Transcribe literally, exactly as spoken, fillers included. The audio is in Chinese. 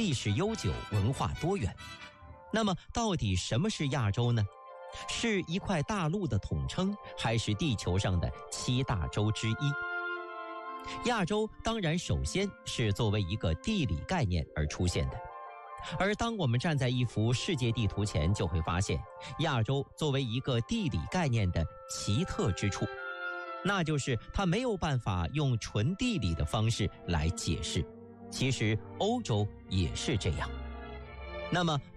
历史悠久，文化多元。那么到底什么是亚洲呢？是一块大陆的统称，还是地球上的七大洲之一？亚洲当然首先是作为一个地理概念而出现的，而当我们站在一幅世界地图前，就会发现亚洲作为一个地理概念的奇特之处，那就是它没有办法用纯地理的方式来解释。其实欧洲也是这样。那么